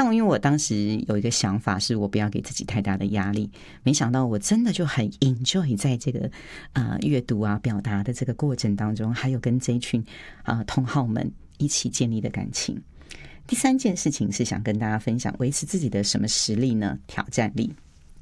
因为我当时有一个想法，是我不要给自己太大的压力。没想到我真的就很 enjoy 在这个阅读啊、表达的这个过程当中，还有跟这一群同好们一起建立的感情。第三件事情是想跟大家分享，维持自己的什么实力呢？挑战力。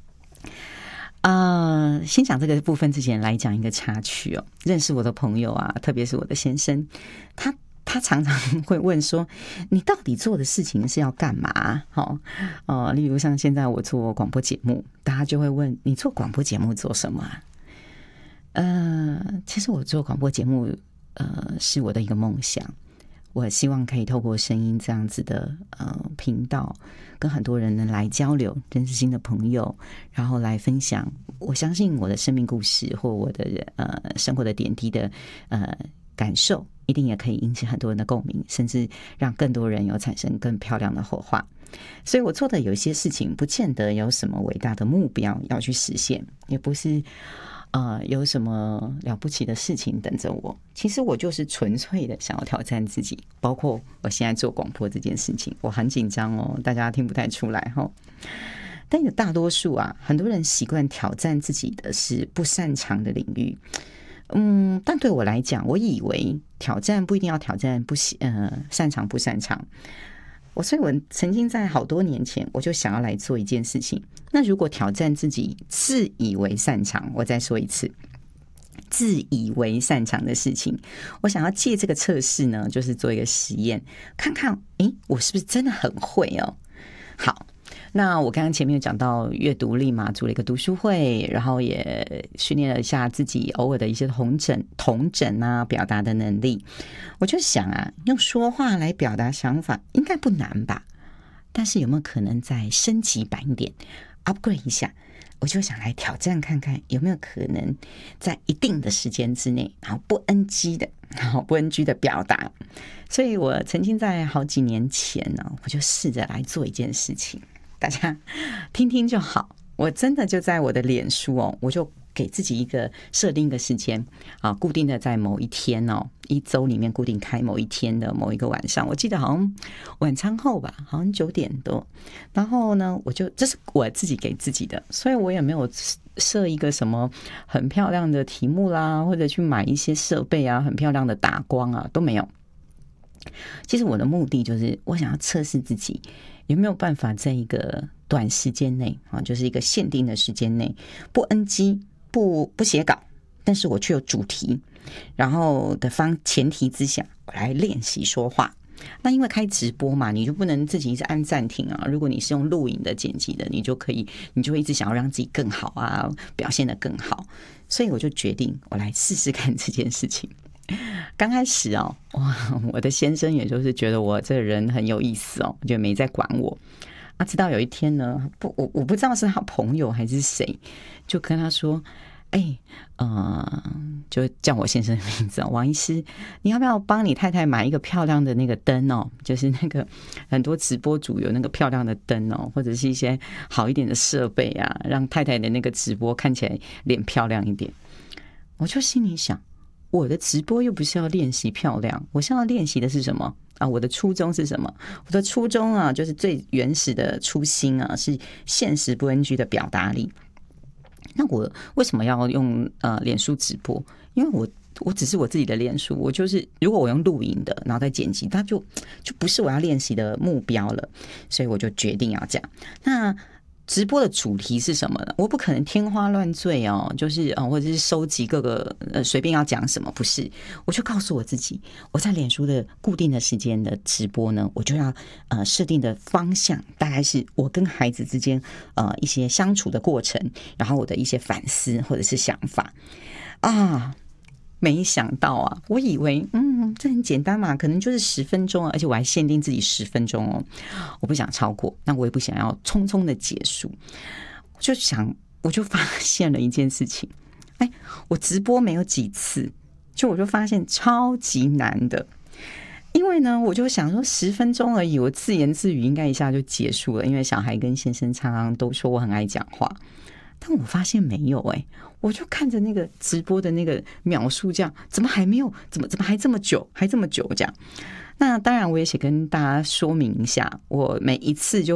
先讲这个部分之前，来讲一个插曲哦。认识我的朋友啊，特别是我的先生，他常常会问说：“你到底做的事情是要干嘛？”例如像现在我做广播节目，大家就会问：“你做广播节目做什么啊？”其实我做广播节目，是我的一个梦想。我希望可以透过声音这样子的频道，跟很多人能来交流，认识新的朋友，然后来分享。我相信我的生命故事或我的生活的点滴的感受，一定也可以引起很多人的共鸣，甚至让更多人有产生更漂亮的火花。所以我做的有一些事情，不见得有什么伟大的目标要去实现，也不是有什么了不起的事情等着我。其实我就是纯粹的想要挑战自己，包括我现在做广播这件事情，我很紧张哦，大家听不太出来哦。但有大多数很多人习惯挑战自己的是不擅长的领域。但对我来讲，我以为挑战不一定要挑战擅长不擅长。所以我曾经在好多年前，我就想要来做一件事情。那如果挑战自己自以为擅长，我再说一次，自以为擅长的事情，我想要借这个测试呢，就是做一个实验，看看，我是不是真的很会哦？好。那我刚刚前面有讲到阅读力嘛，组了一个读书会，然后也训练了一下自己偶尔的一些统整啊，表达的能力。我就想用说话来表达想法应该不难吧？但是有没有可能再升级版一点 ，upgrade 一下？我就想来挑战看看，有没有可能在一定的时间之内，然后不 NG 的表达。所以我曾经在好几年前呢，我就试着来做一件事情。大家听听就好。我真的就在我的脸书我就给自己设定一个时间固定的在某一天一周里面固定开某一天的某一个晚上，我记得好像晚餐后吧，好像9点多。然后呢，这是我自己给自己的，所以我也没有设一个什么很漂亮的题目啦，或者去买一些设备啊，很漂亮的打光啊，都没有。其实我的目的就是我想要测试自己有没有办法在一个短时间内就是一个限定的时间内不 NG 不写稿，但是我却有主题，然后的前提之下我来练习说话。那因为开直播嘛，你就不能自己一直按暂停啊。如果你是用录影的剪辑的，你就会一直想要让自己更好啊，表现得更好。所以我就决定我来试试看这件事情。刚开始我的先生也就是觉得我这个人很有意思就没在管我直到有一天呢，我不知道是他朋友还是谁，就跟他说就叫我先生的名字王医师，你要不要帮你太太买一个漂亮的那个灯就是那个很多直播主有那个漂亮的灯或者是一些好一点的设备啊，让太太的那个直播看起来脸漂亮一点。我就心里想，我的直播又不是要练习漂亮，我是要练习的是什么我的初衷是什么？我的初衷就是最原始的初心是现实不 NG 的表达力。那我为什么要用脸书直播？因为我只是我自己的脸书，我就是如果我用录影的，然后再剪辑，它就不是我要练习的目标了，所以我就决定要这样。那直播的主题是什么呢？我不可能天花乱坠就是或者是收集各个随便要讲什么，不是。我就告诉我自己，我在脸书的固定的时间的直播呢，我就要设定的方向大概是我跟孩子之间一些相处的过程，然后我的一些反思或者是想法没想到我以为这很简单嘛，可能就是10分钟而且我还限定自己10分钟我不想超过，那我也不想要匆匆的结束。我就发现了一件事情，我直播没有几次，我就发现超级难的。因为呢，我就想说10分钟而已，我自言自语应该一下就结束了，因为小孩跟先生常常都说我很爱讲话。但我发现没有我就看着那个直播的那个秒数，这样怎么还没有，怎么还这么久这样。那当然我也想跟大家说明一下，我每一次就